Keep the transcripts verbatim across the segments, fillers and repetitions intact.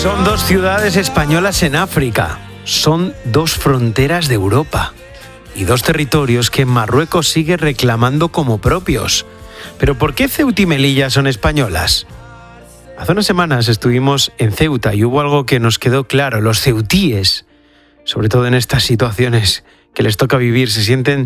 Son dos ciudades españolas en África. Son dos fronteras de Europa. Y dos territorios que Marruecos sigue reclamando como propios. ¿Pero por qué Ceuta y Melilla son españolas? Hace unas semanas estuvimos en Ceuta y hubo algo que nos quedó claro. Los ceutíes, sobre todo en estas situaciones que les toca vivir, se sienten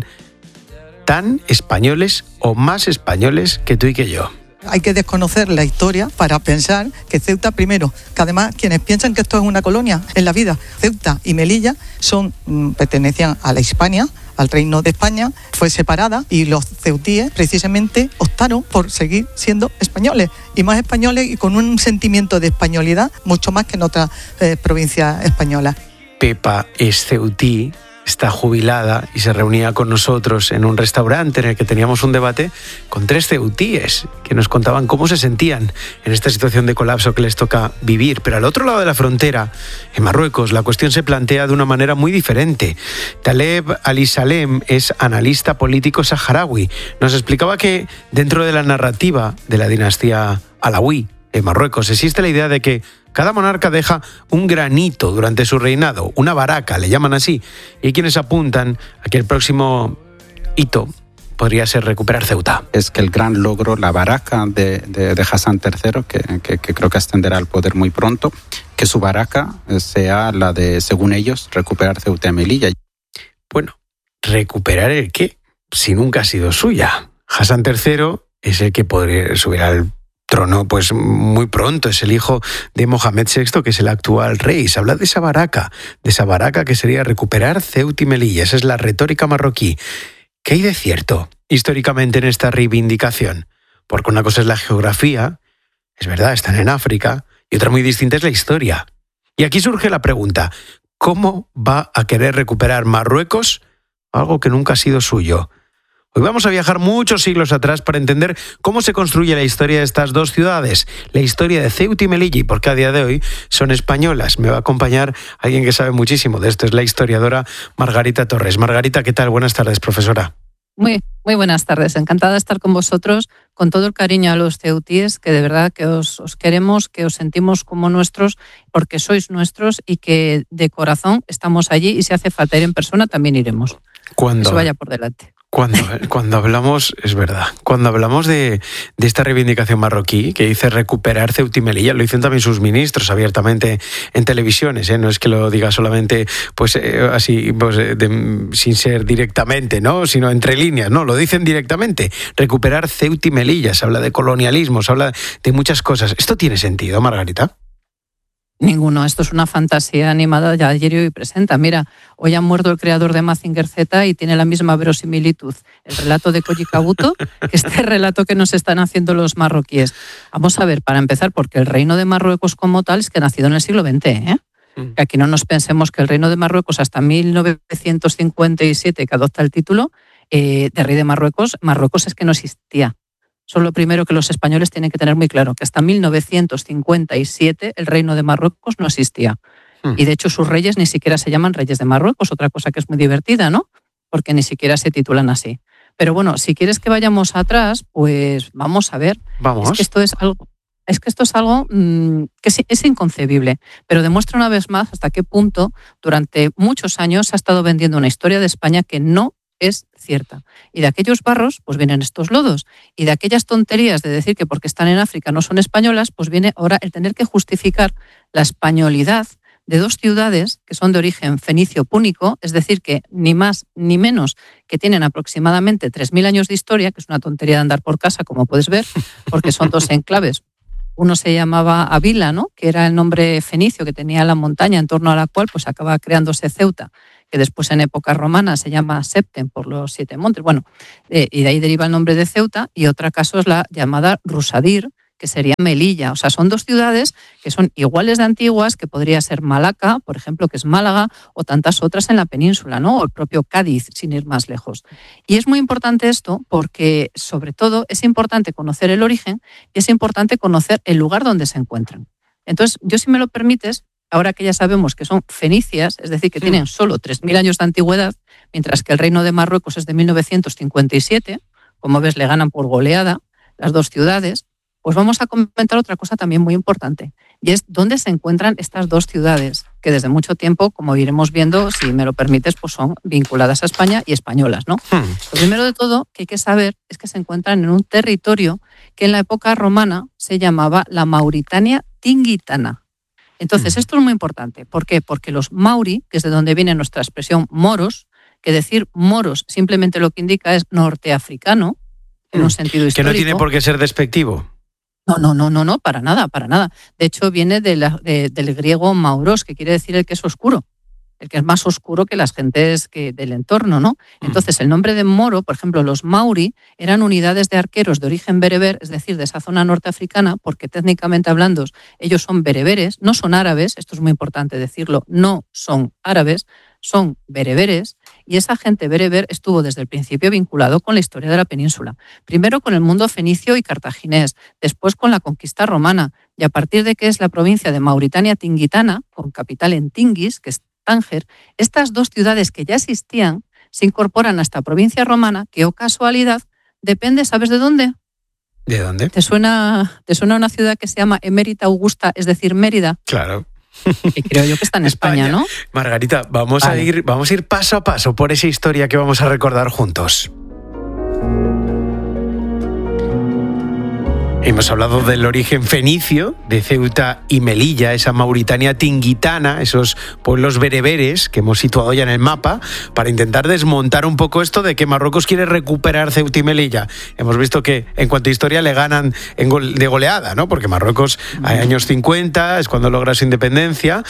tan españoles o más españoles que tú y que yo. Hay que desconocer la historia para pensar que Ceuta, primero, que además quienes piensan que esto es una colonia en la vida, Ceuta y Melilla son pertenecían a la Hispania, al Reino de España, fue separada y los ceutíes precisamente optaron por seguir siendo españoles y más españoles y con un sentimiento de españolidad mucho más que en otras eh, provincias españolas. Pepa es ceutí, está jubilada y se reunía con nosotros en un restaurante en el que teníamos un debate con tres ceutíes que nos contaban cómo se sentían en esta situación de colapso que les toca vivir. Pero al otro lado de la frontera, en Marruecos, la cuestión se plantea de una manera muy diferente. Taleb Ali-Salem es analista político saharaui. Nos explicaba que dentro de la narrativa de la dinastía alauí en Marruecos existe la idea de que cada monarca deja un granito durante su reinado, una baraca, le llaman así, y hay quienes apuntan a que el próximo hito podría ser recuperar Ceuta. Es que el gran logro, la baraca de, de, de Hassan tercero, que, que, que creo que ascenderá al poder muy pronto, que su baraca sea la de, según ellos, recuperar Ceuta y Melilla. Bueno, ¿recuperar el qué? Si nunca ha sido suya. Hassan tercero es el que podría subir al trono pues muy pronto, es el hijo de Mohamed sexto, que es el actual rey. Se habla de esa baraca, de esa baraca que sería recuperar Ceuta y Melilla. Esa es la retórica marroquí. ¿Qué hay de cierto históricamente en esta reivindicación? Porque una cosa es la geografía, es verdad, están en África, y otra muy distinta es la historia. Y aquí surge la pregunta, ¿cómo va a querer recuperar Marruecos algo que nunca ha sido suyo? Hoy vamos a viajar muchos siglos atrás para entender cómo se construye la historia de estas dos ciudades, la historia de Ceuta y Melilla, y por qué a día de hoy son españolas. Me va a acompañar alguien que sabe muchísimo de esto, es la historiadora Margarita Torres. Margarita, ¿qué tal? Buenas tardes, profesora. Muy, muy buenas tardes. Encantada de estar con vosotros, con todo el cariño a los ceutíes, que de verdad que os, os queremos, que os sentimos como nuestros, porque sois nuestros y que de corazón estamos allí y si hace falta ir en persona también iremos. ¿Cuándo? Eso vaya por delante. Cuando, cuando hablamos, es verdad, cuando hablamos de, de esta reivindicación marroquí que dice recuperar Ceuta y Melilla, lo dicen también sus ministros abiertamente en televisiones, ¿eh? No es que lo diga solamente pues eh, así, pues, de, sin ser directamente, ¿no? Sino entre líneas, no, lo dicen directamente. Recuperar Ceuta y Melilla, se habla de colonialismo, se habla de muchas cosas. ¿Esto tiene sentido, Margarita? Ninguno, esto es una fantasía animada de ayer y hoy presenta. Mira, hoy ha muerto el creador de Mazinger Z y tiene la misma verosimilitud. El relato de Koji Kabuto que este relato que nos están haciendo los marroquíes. Vamos a ver, para empezar, porque el reino de Marruecos como tal es que ha nacido en el siglo veinte, ¿eh? Mm. Que aquí no nos pensemos que el reino de Marruecos hasta mil novecientos cincuenta y siete, que adopta el título eh, de rey de Marruecos, Marruecos es que no existía. Eso es lo primero que los españoles tienen que tener muy claro, que hasta mil novecientos cincuenta y siete el reino de Marruecos no existía. Hmm. Y de hecho sus reyes ni siquiera se llaman reyes de Marruecos, otra cosa que es muy divertida, ¿no? Porque ni siquiera se titulan así. Pero bueno, si quieres que vayamos atrás, pues vamos a ver. Vamos. Es que esto es algo, es que esto es algo mmm, que es, es inconcebible, pero demuestra una vez más hasta qué punto durante muchos años se ha estado vendiendo una historia de España que no es cierta. Y de aquellos barros, pues vienen estos lodos. Y de aquellas tonterías de decir que porque están en África no son españolas, pues viene ahora el tener que justificar la españolidad de dos ciudades que son de origen fenicio-púnico, es decir, que ni más ni menos que tienen aproximadamente tres mil años de historia, que es una tontería de andar por casa, como puedes ver, porque son dos enclaves. Uno se llamaba Avila, ¿no? Que era el nombre fenicio que tenía la montaña en torno a la cual pues acaba creándose Ceuta, que después en época romana se llama Septem por los siete montes. Bueno, eh, y de ahí deriva el nombre de Ceuta, y otra caso es la llamada Rusadir, que sería Melilla. O sea, son dos ciudades que son iguales de antiguas, que podría ser Malaca, por ejemplo, que es Málaga, o tantas otras en la península, ¿no? O el propio Cádiz, sin ir más lejos. Y es muy importante esto porque, sobre todo, es importante conocer el origen y es importante conocer el lugar donde se encuentran. Entonces, yo, si me lo permites, ahora que ya sabemos que son fenicias, es decir, que tienen solo tres mil años de antigüedad, mientras que el reino de Marruecos es de mil novecientos cincuenta y siete, como ves, le ganan por goleada las dos ciudades, pues vamos a comentar otra cosa también muy importante. Y es donde se encuentran estas dos ciudades, que desde mucho tiempo, como iremos viendo, si me lo permites, pues son vinculadas a España y españolas, ¿no? Hmm. Lo primero de todo que hay que saber es que se encuentran en un territorio que en la época romana se llamaba la Mauritania Tingitana. Entonces, Hmm. esto es muy importante. ¿Por qué? Porque los mauri, que es de donde viene nuestra expresión moros, que decir moros simplemente lo que indica es norteafricano, en un sentido Que histórico. no tiene por qué ser despectivo. No, no, no, no, no, para nada, para nada. De hecho, viene de la, de, del griego mauros, que quiere decir el que es oscuro, el que es más oscuro que las gentes que del entorno, ¿no? Entonces, el nombre de moro, por ejemplo, los mauri, eran unidades de arqueros de origen bereber, es decir, de esa zona norteafricana, porque técnicamente hablando, ellos son bereberes, no son árabes, esto es muy importante decirlo, no son árabes, son bereberes, y esa gente bereber estuvo desde el principio vinculado con la historia de la península. Primero con el mundo fenicio y cartaginés, después con la conquista romana, y a partir de que es la provincia de Mauritania Tingitana, con capital en Tingis, que es Tánger, estas dos ciudades que ya existían se incorporan a esta provincia romana, que, oh casualidad, depende, ¿sabes de dónde? ¿De dónde? ¿Te suena, ¿Te suena una ciudad que se llama Emérita Augusta, es decir, Mérida? Claro. Que creo yo que está en España, España, ¿no? Margarita, vamos vale. a ir, vamos a ir paso a paso por esa historia que vamos a recordar juntos. Hemos hablado del origen fenicio de Ceuta y Melilla, esa Mauritania tingitana, esos pueblos bereberes que hemos situado ya en el mapa, para intentar desmontar un poco esto de que Marruecos quiere recuperar Ceuta y Melilla. Hemos visto que en cuanto a historia le ganan en gol, de goleada, ¿no? Porque Marruecos a años cincuenta es cuando logra su independencia,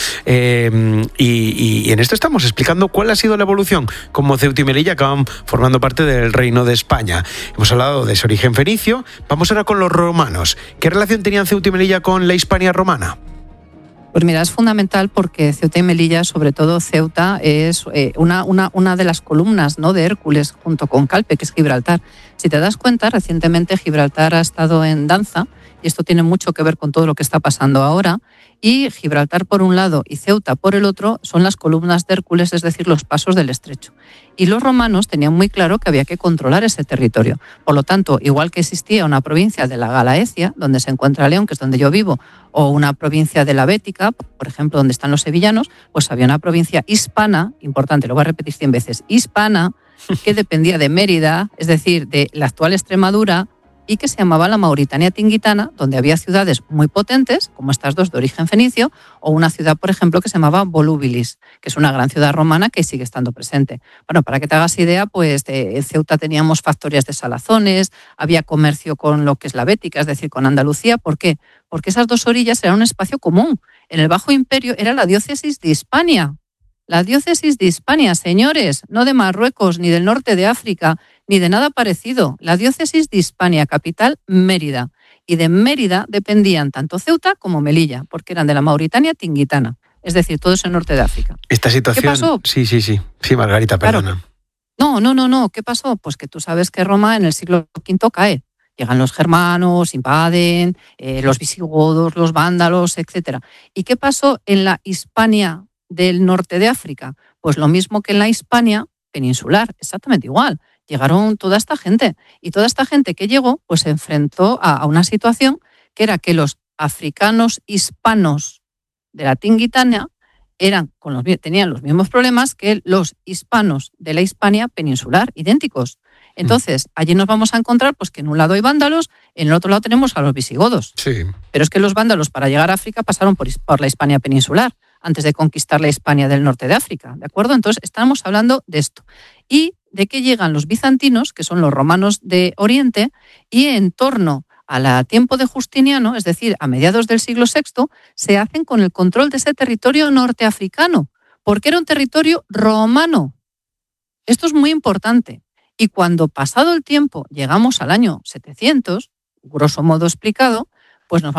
eh, y, y en esto estamos explicando cuál ha sido la evolución, cómo Ceuta y Melilla acaban formando parte del Reino de España. Hemos hablado de ese origen fenicio, vamos ahora con los romanos. ¿Qué relación tenían Ceuta y Melilla con la Hispania romana? Pues mira, es fundamental porque Ceuta y Melilla, sobre todo Ceuta, es eh, una, una, una de las columnas, ¿no?, de Hércules junto con Calpe, que es Gibraltar. Si te das cuenta, recientemente Gibraltar ha estado en danza, y esto tiene mucho que ver con todo lo que está pasando ahora, y Gibraltar por un lado y Ceuta por el otro son las columnas de Hércules, es decir, los pasos del estrecho. Y los romanos tenían muy claro que había que controlar ese territorio. Por lo tanto, igual que existía una provincia de la Galaecia, donde se encuentra León, que es donde yo vivo, o una provincia de la Bética, por ejemplo, donde están los sevillanos, pues había una provincia hispana, importante, lo voy a repetir cien veces, hispana, que dependía de Mérida, es decir, de la actual Extremadura, y que se llamaba la Mauritania Tingitana, donde había ciudades muy potentes, como estas dos de origen fenicio, o una ciudad, por ejemplo, que se llamaba Volubilis, que es una gran ciudad romana que sigue estando presente. Bueno, para que te hagas idea, pues en Ceuta teníamos factorías de salazones, había comercio con lo que es la Bética, es decir, con Andalucía. ¿Por qué? Porque esas dos orillas eran un espacio común. En el Bajo Imperio era la diócesis de Hispania. La diócesis de Hispania, señores, no de Marruecos, ni del norte de África, ni de nada parecido. La diócesis de Hispania, capital Mérida. Y de Mérida dependían tanto Ceuta como Melilla, porque eran de la Mauritania Tingitana. Es decir, todo eso en norte de África. Esta situación... ¿Qué pasó? Sí, sí, sí. Sí, Margarita, perdona. Claro. No, no, no, no. ¿Qué pasó? Pues que tú sabes que Roma en el siglo quinto cae. Llegan los germanos, invaden, eh, los visigodos, los vándalos, etcétera. ¿Y qué pasó en la Hispania del norte de África? Pues lo mismo que en la Hispania peninsular, exactamente igual. Llegaron toda esta gente, y toda esta gente que llegó pues se enfrentó a, a una situación que era que los africanos hispanos de la Tingitana eran, con los, tenían los mismos problemas que los hispanos de la Hispania peninsular, idénticos. Entonces, allí nos vamos a encontrar pues que en un lado hay vándalos, en el otro lado tenemos a los visigodos. Sí. Pero es que los vándalos para llegar a África pasaron por, por la Hispania peninsular, antes de conquistar la Hispania del norte de África, ¿de acuerdo? Entonces, estamos hablando de esto. Y de que llegan los bizantinos, que son los romanos de Oriente, y en torno al tiempo de Justiniano, es decir, a mediados del siglo sexto, se hacen con el control de ese territorio norteafricano, porque era un territorio romano. Esto es muy importante. Y cuando, pasado el tiempo, llegamos al año setecientos, grosso modo explicado, pues nos vamos